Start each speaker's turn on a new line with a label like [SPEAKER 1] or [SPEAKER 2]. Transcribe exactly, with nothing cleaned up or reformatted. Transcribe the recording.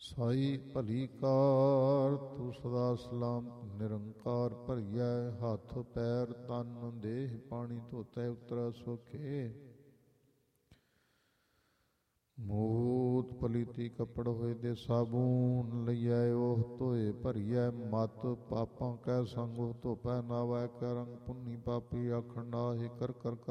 [SPEAKER 1] ਸਾਈ ਭਲੀ ਕਾਰ ਤੂੰ ਸਦਾ ਸਲਾਮਤ ਨਿਰੰਕਾਰ ਭਰੀਐ। ਹੱਥ ਪੈਰ ਤਨ ਦੇਹ ਪਾਣੀ ਧੋਤੈ ਉਤਰੈ ਸੋਖੇ। ਮੂਤ ਪਲੀਤੀ ਕੱਪੜ ਹੋਏ ਦੇ ਸਾਬੂਨ ਲਈਐ ਉਹ ਧੋਏ ਭਰੀਐ। ਮਤ ਪਾਪਾਂ ਕੈ ਸੰਗ ਉਹ ਧੋਪੈ ਨਾਵੈ। ਕੈ ਰੰਗ ਪੁੰਨੀ ਪਾਪੀ ਆਖਣ ਨਾਹਿ ਕਰ ਕਰ